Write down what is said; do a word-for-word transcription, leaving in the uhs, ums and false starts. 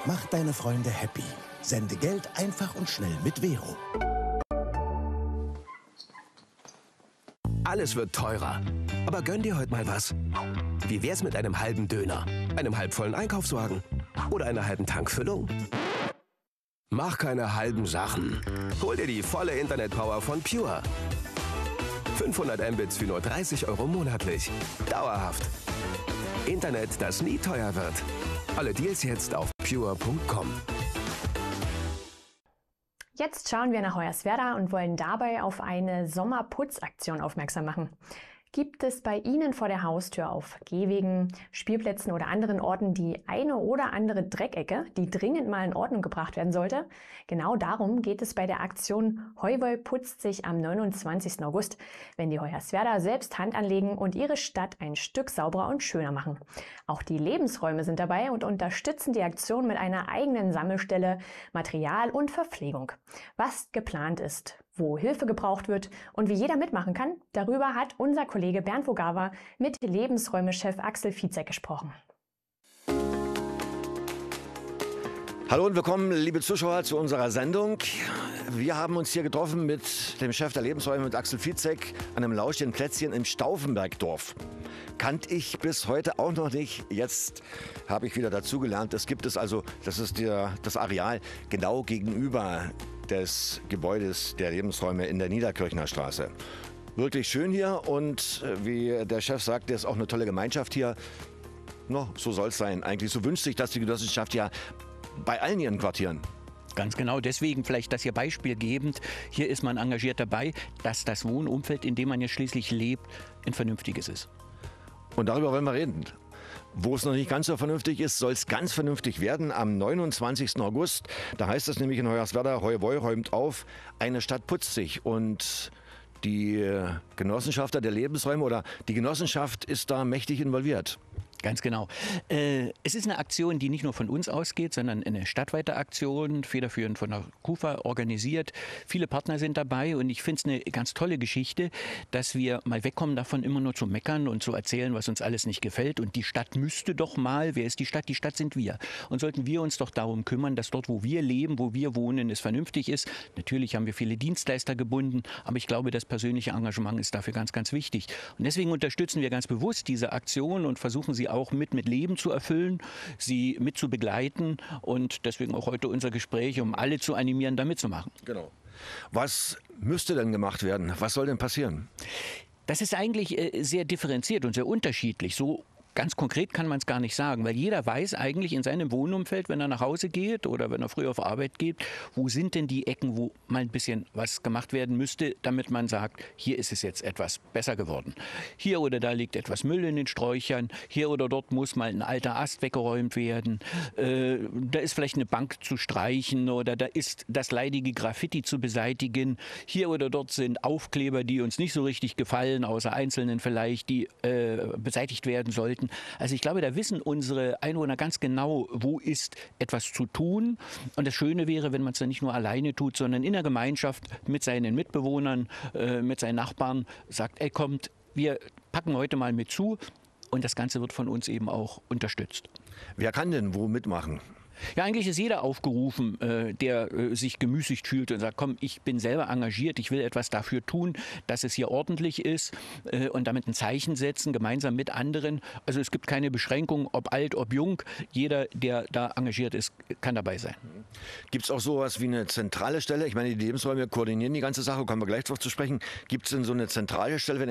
Mach deine Freunde happy. Sende Geld einfach und schnell mit Vero. Alles wird teurer. Aber gönn dir heute mal was. Wie wär's mit einem halben Döner, einem halbvollen Einkaufswagen oder einer halben Tankfüllung? Mach keine halben Sachen. Hol dir die volle Internetpower von Pure. fünfhundert Mbits für nur dreißig Euro monatlich. Dauerhaft. Internet, das nie teuer wird. Alle Deals jetzt auf pure punkt com. Jetzt schauen wir nach Hoyerswerda und wollen dabei auf eine Sommerputzaktion aufmerksam machen. Gibt es bei Ihnen vor der Haustür auf Gehwegen, Spielplätzen oder anderen Orten die eine oder andere Dreckecke, die dringend mal in Ordnung gebracht werden sollte? Genau darum geht es bei der Aktion Heuwoll putzt sich am neunundzwanzigsten August, wenn die Hoyerswerda selbst Hand anlegen und ihre Stadt ein Stück sauberer und schöner machen. Auch die Lebensräume sind dabei und unterstützen die Aktion mit einer eigenen Sammelstelle, Material und Verpflegung. Was geplant ist, wo Hilfe gebraucht wird und wie jeder mitmachen kann, darüber hat unser Kollege Bernd Vogawa mit Lebensräume-Chef Axel Fizek gesprochen. Hallo und willkommen, liebe Zuschauer, zu unserer Sendung. Wir haben uns hier getroffen mit dem Chef der Lebensräume, mit Axel Fizek, an einem lauschigen Plätzchen im Stauffenbergdorf. Kannte ich bis heute auch noch nicht. Jetzt habe ich wieder dazugelernt. Das gibt es also, das ist der, das Areal genau gegenüber des Gebäudes der Lebensräume in der Niederkirchner Straße. Wirklich schön hier und wie der Chef sagte, ist auch eine tolle Gemeinschaft hier. No, so soll es sein. Eigentlich so wünscht sich das die Genossenschaft ja bei allen ihren Quartieren. Ganz genau, deswegen vielleicht das hier beispielgebend. Hier ist man engagiert dabei, dass das Wohnumfeld, in dem man ja schließlich lebt, ein vernünftiges ist. Und darüber wollen wir reden. Wo es noch nicht ganz so vernünftig ist, soll es ganz vernünftig werden am neunundzwanzigsten August. Da heißt es nämlich in Hoyerswerda, Heuwoll räumt auf, eine Stadt putzt sich. Und die Genossenschafter der Lebensräume oder die Genossenschaft ist da mächtig involviert. Ganz genau. Äh, es ist eine Aktion, die nicht nur von uns ausgeht, sondern eine stadtweite Aktion, federführend von der KUFA organisiert. Viele Partner sind dabei und ich finde es eine ganz tolle Geschichte, dass wir mal wegkommen davon, immer nur zu meckern und zu erzählen, was uns alles nicht gefällt. Und die Stadt müsste doch mal, wer ist die Stadt? Die Stadt sind wir. Und sollten wir uns doch darum kümmern, dass dort, wo wir leben, wo wir wohnen, es vernünftig ist. Natürlich haben wir viele Dienstleister gebunden, aber ich glaube, das persönliche Engagement ist dafür ganz, ganz wichtig. Und deswegen unterstützen wir ganz bewusst diese Aktion und versuchen sie auch mit, mit Leben zu erfüllen, sie mit zu begleiten und deswegen auch heute unser Gespräch, um alle zu animieren, da mitzumachen. Genau. Was müsste denn gemacht werden? Was soll denn passieren? Das ist eigentlich äh, sehr differenziert und sehr unterschiedlich. So ganz konkret kann man es gar nicht sagen, weil jeder weiß eigentlich in seinem Wohnumfeld, wenn er nach Hause geht oder wenn er früh auf Arbeit geht, wo sind denn die Ecken, wo mal ein bisschen was gemacht werden müsste, damit man sagt, hier ist es jetzt etwas besser geworden. Hier oder da liegt etwas Müll in den Sträuchern, hier oder dort muss mal ein alter Ast weggeräumt werden, äh, da ist vielleicht eine Bank zu streichen oder da ist das leidige Graffiti zu beseitigen. Hier oder dort sind Aufkleber, die uns nicht so richtig gefallen, außer einzelnen vielleicht, die äh, beseitigt werden sollten. Also ich glaube, da wissen unsere Einwohner ganz genau, wo ist etwas zu tun. Und das Schöne wäre, wenn man es dann nicht nur alleine tut, sondern in der Gemeinschaft mit seinen Mitbewohnern, äh, mit seinen Nachbarn sagt, ey, kommt, wir packen heute mal mit zu. Und das Ganze wird von uns eben auch unterstützt. Wer kann denn wo mitmachen? Ja, eigentlich ist jeder aufgerufen, äh, der äh, sich gemüßigt fühlt und sagt, komm, ich bin selber engagiert, ich will etwas dafür tun, dass es hier ordentlich ist äh, und damit ein Zeichen setzen, gemeinsam mit anderen. Also es gibt keine Beschränkung, ob alt, ob jung. Jeder, der da engagiert ist, kann dabei sein. Gibt es auch sowas wie eine zentrale Stelle? Ich meine, die Lebensräume koordinieren die ganze Sache, kommen wir gleich drauf zu sprechen. Gibt es denn so eine zentrale Stelle, wenn